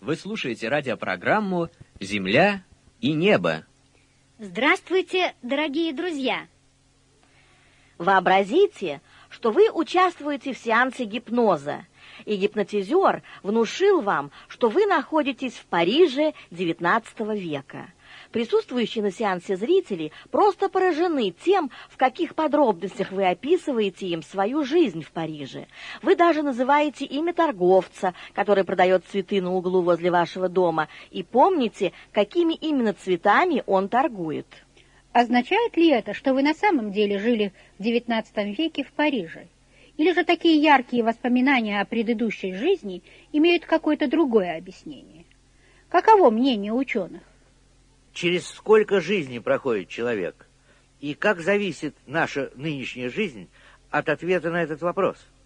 Вы слушаете радиопрограмму «Земля и небо». Здравствуйте, дорогие друзья! Вообразите, что вы участвуете в сеансе гипноза, и гипнотизер внушил вам, что вы находитесь в Париже XIX века. Присутствующие на сеансе зрители просто поражены тем, в каких подробностях вы описываете им свою жизнь в Париже. Вы даже называете имя торговца, который продает цветы на углу возле вашего дома, и помните, какими именно цветами он торгует. Означает ли это, что вы на самом деле жили в XIX веке в Париже? Или же такие яркие воспоминания о предыдущей жизни имеют какое-то другое объяснение? Каково мнение ученых? Через сколько жизней проходит человек? И как зависит наша нынешняя жизнь от ответа на этот вопрос?